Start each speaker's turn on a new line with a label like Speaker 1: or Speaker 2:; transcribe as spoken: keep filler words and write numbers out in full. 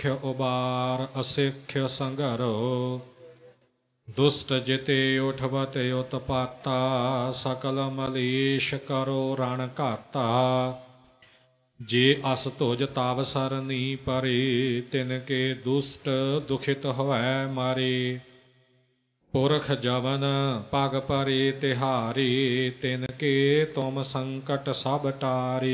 Speaker 1: ਸਿੱਖ ਉਬਾਰ ਅਸਿੱਖ ਸੰਘਰੋ। ਦੁਸਟ ਜਿਤੇ ਉਠਵਤ ਉਤਪਾਤਾ। ਸਕਲ ਮਲੀਸ਼ ਕਰੋ ਰਣ ਘਾਤਾ। ਜੇ ਅਸ ਤੁਜ ਤਵ ਸਰਨੀ ਪਰੇ। ਤਿਨ ਕੇ ਦੁਸ਼ਟ ਦੁਖਿਤ ਹੋਵੈ ਮਾਰੇ। ਪੁਰਖ ਜਵਨ ਪਗ ਪਰੇ ਤਿਹਾਰੇ। ਤਿਨ ਕੇ ਤੁਮ ਸੰਕਟ ਸਭ ਟਾਰੇ।